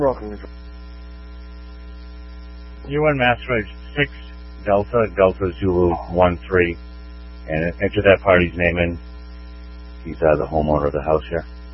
Welcome. UN Master 6 Delta Zulu 13, and enter that party's name in. He's the homeowner of the house here.